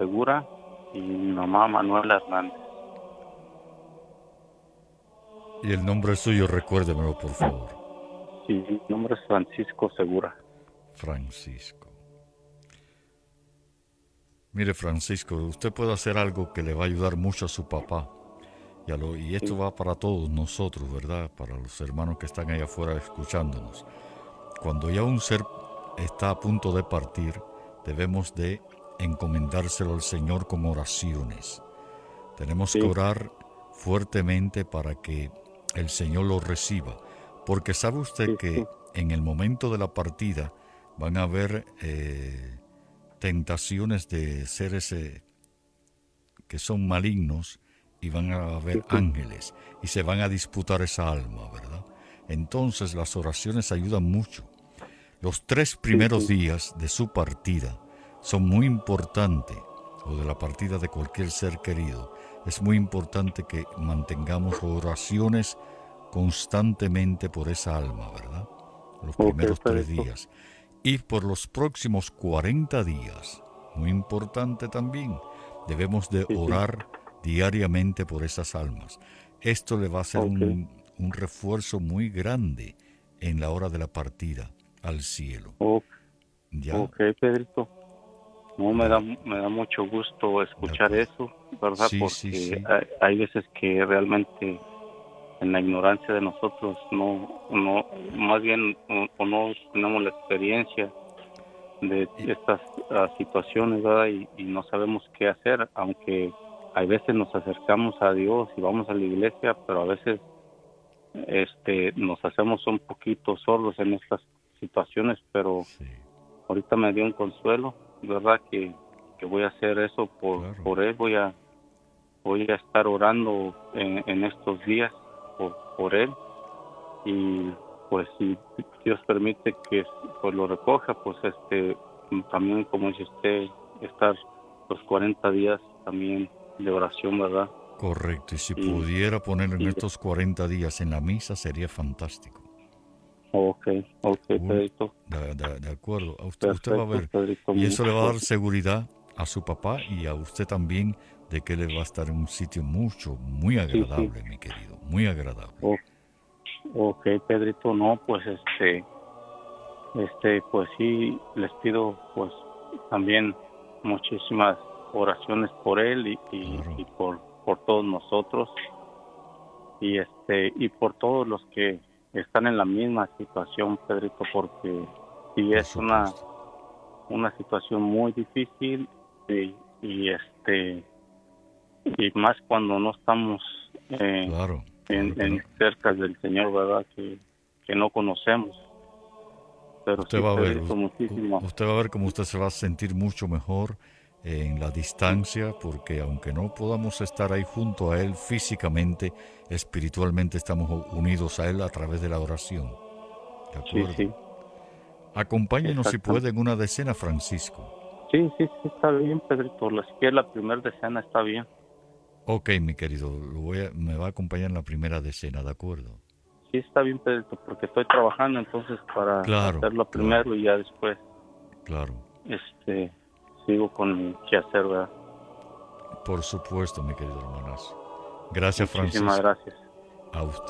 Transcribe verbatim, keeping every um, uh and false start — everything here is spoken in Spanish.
Segura y mi mamá Manuela Hernández. Y el nombre suyo, recuérdemelo, por favor. Sí, mi nombre es Francisco Segura. Francisco. Mire, Francisco, usted puede hacer algo que le va a ayudar mucho a su papá. Y, a lo, y esto Sí, va para todos nosotros, ¿verdad? Para los hermanos que están allá afuera escuchándonos. Cuando ya un ser está a punto de partir, debemos de encomendárselo al Señor con oraciones. Tenemos que sí, orar fuertemente para que el Señor lo reciba. Porque sabe usted sí, que sí, en el momento de la partida van a haber eh, tentaciones de seres eh, que son malignos y van a haber sí, sí. ángeles y se van a disputar esa alma, ¿verdad? Entonces las oraciones ayudan mucho. Los tres Sí, primeros sí. días de su partida son muy importantes, o de la partida de cualquier ser querido. Es muy importante que mantengamos oraciones constantemente por esa alma, ¿verdad? Los Ok, primeros tres Pedrito. días. Y por los próximos cuarenta días, muy importante también, debemos de Sí, sí. orar diariamente por esas almas. Esto le va a ser Ok, un, un refuerzo muy grande en la hora de la partida al cielo. ok, ¿Ya? ok, Pedrito. No, me De, da, me da mucho gusto de escuchar acuerdo. eso, ¿verdad? Sí, sí, Porque sí. hay, hay veces que realmente en la ignorancia de nosotros no, no, más bien o, o no tenemos la experiencia de Y, estas uh, situaciones, ¿verdad? Y, y no sabemos qué hacer, aunque hay veces nos acercamos a Dios y vamos a la iglesia, pero a veces este nos hacemos un poquito sordos en estas situaciones, pero sí, ahorita me dio un consuelo, ¿verdad? Que, que voy a hacer eso por, claro. por él, voy a voy a estar orando en, en estos días por, por él y pues si Dios permite que pues lo recoja, pues este también como dice usted, estar los cuarenta días también de oración, ¿verdad? Correcto. Y si Y, pudiera ponerlo en y estos cuarenta días en la misa, sería fantástico. ok, ok, Un- Pedrito, de, de- de acuerdo. A usted, usted va a perfecto, ver. Pedrito, Y eso le va a mucho, dar seguridad a su papá y a usted también de que él va a estar en un sitio mucho, muy sí, sí, agradable, mi querido. Muy agradable. o- ok, Pedrito, no, pues este, este, pues sí, les pido pues también muchísimas oraciones por él y, y, Claro. y por, por todos nosotros y este y por todos los que están en la misma situación, Pedrito, porque sí Por es una supuesto. una situación muy difícil y, y este y más cuando no estamos eh, Claro. Claro en, que no. en cerca del Señor, verdad, que, que no conocemos, pero Usted sí, va a ver, Pedrito, muchísimo. usted va a ver cómo usted se va a sentir mucho mejor en la distancia, porque aunque no podamos estar ahí junto a Él físicamente, espiritualmente estamos unidos a Él a través de la oración. ¿De Sí, acuerdo? sí, Acompáñenos si puede exactamente. en una decena, Francisco. Sí, sí, sí, está bien, Pedrito. La, si quiere la primera decena está bien. Ok, mi querido, lo voy a- me va a acompañar en la primera decena, ¿de acuerdo? Sí, está bien, Pedrito, porque estoy trabajando, entonces para Claro, hacerlo claro, primero y ya después, claro. este, sigo con mi quehacer, ¿verdad? Por supuesto, mi querido hermanazo. Gracias, Muchísimas Francisco. gracias. A usted.